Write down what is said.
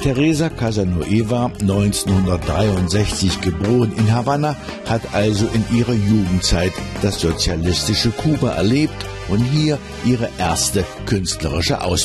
Teresa Casanueva, 1963 geboren in Havanna, hat also in ihrer Jugendzeit das sozialistische Kuba erlebt und hier ihre erste künstlerische Ausbildung